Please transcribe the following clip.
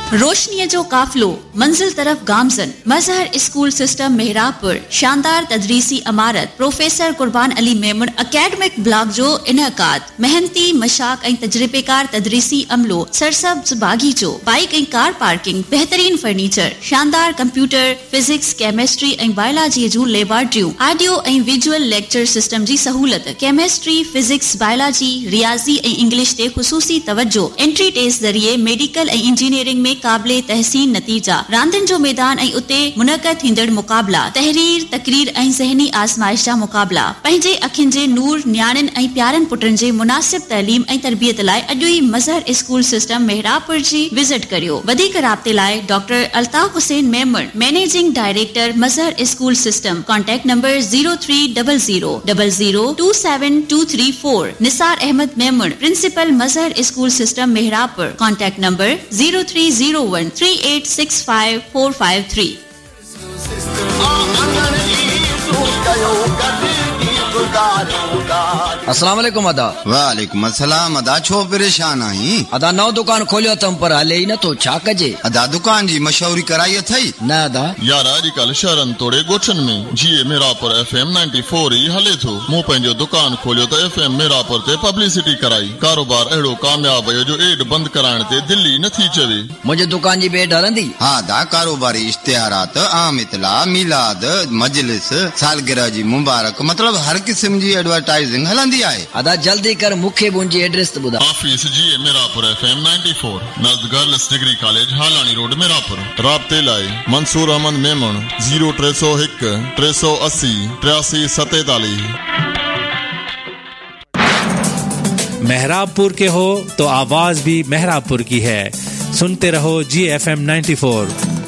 रोशनीअ जो काफ़िलो मंजिल तरफ़ गामज़न। मज़हर स्कूल सिस्टम मेहराबपुर शानदार तदरीसी इमारत प्रोफेसर कुर्बान अली मेमन अकेडमिक ब्लॉक जो इनकाद मेहनती मशाक ऐं तजरिबेकार तदरीसी अमलो सरसब्ज बागीचो बाइक ऐं कार पार्किंग बेहतरीन फर्नीचर शानदार कंप्यूटर फिजिक्स केमिस्ट्री ऐं बायोलॉजी जूं लेबोरेटरियूं ऑडियो ऐं विजुअल लेक्चर सिस्टम जी सहूलत केमिस्ट्री फिजिक्स बायोलॉजी रियाज़ी ऐं इंग्लिश ते ख़ुसूसी तवज्जो एंट्री टेस्ट ज़रिए मेडिकल ऐं इंजीनियरिंग में काबिले तहसीन नतीजा रांदियुनि जो मैदान ऐं उते मुनक़द थींदड़ मुक़ाबला तहरीर तकरीर ऐं ज़हनी आज़माइश जा मुक़ाबला पंहिंजे अखियुनि जे नूर न्याणियुनि ऐं प्यारनि पुटनि जे मुनासिब तइलीम ऐं तरबियत लाइ अॼु ई मज़हर स्कूल सिस्टम मेहराबपुर जी विज़िट करियो। वधीक राब्ते लाइ doctor Altaf Hussain Memon managing director Mazhar school system contact number 0300002723 Nisar Ahmad Memon principal Mazhar school system मेहराबपुर contact number 0301386545 अस्सलाम वालेकुम अदा। वालेकुम अस्सलाम अदा। छो परेशान आई? अदा नओ दुकान खोलियो तम पर हले ही न तो छा कजे? अदा दुकान जी मशहूरी कराई अथई न अदा यार अॼुकल्ह शहरनि तोड़े ॻोठनि में जीअं मेरापुर FM 94 ई हले थो। मूं पंहिंजो दुकान खोलियो त FM मेरापुर ते पब्लिसिटी कराई। कारोबार अहिड़ो कामयाब वियो जो एड बंदि कराइण ते दिल्ली नथी चवे। मुंहिंजे दुकान जी बेड हलंदी? हा दा कारोबारी इश्तिहारात आम इतला मिलाद मजलिस सालगिरह जी मुबारक मतलब हर किस्म जी एडवर्टाइजिंग हलंदी आहे। अदा जल्दी कर मूंखे मुंहिंजी एड्रेस त ॿुधा। ऑफिस जी Merapur FM 94 नज़द girls degree college हालानी road Merapur. राब्ते लाइ मंसूर अहमद मेमण 0301 380 8347। मेहराबपुर के हो तो आवाज भी मेहराबपुर की है। सुनते रहो GFM 94।